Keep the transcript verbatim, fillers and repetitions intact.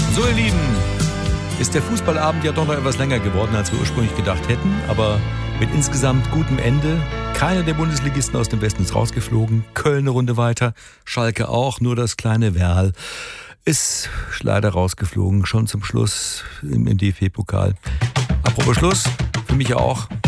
So, ihr Lieben, ist der Fußballabend ja doch noch etwas länger geworden, als wir ursprünglich gedacht hätten. Aber mit insgesamt gutem Ende. Keiner der Bundesligisten aus dem Westen ist rausgeflogen. Köln eine Runde weiter, Schalke auch. Nur das kleine Werl ist leider rausgeflogen. Schon zum Schluss im D F B-Pokal. Apropos Schluss, für mich auch.